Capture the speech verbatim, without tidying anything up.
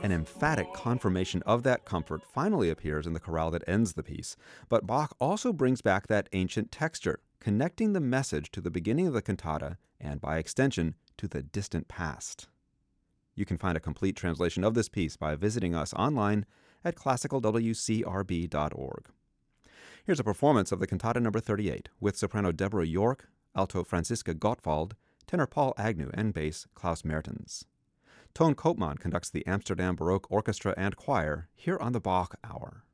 An emphatic confirmation of that comfort finally appears in the chorale that ends the piece, but Bach also brings back that ancient texture, connecting the message to the beginning of the cantata and, by extension, to the distant past. You can find a complete translation of this piece by visiting us online at classical w c r b dot org. Here's a performance of the Cantata number thirty-eight with soprano Deborah York, alto Franziska Gottwald, tenor Paul Agnew, and bass Klaus Mertens. Toon Koopman conducts the Amsterdam Baroque Orchestra and Choir here on the Bach Hour.